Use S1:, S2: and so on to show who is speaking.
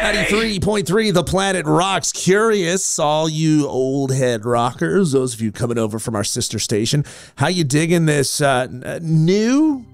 S1: 93.3 The Planet Rocks. Curious, all you old head rockers, those of you coming over from our sister station, how you digging this new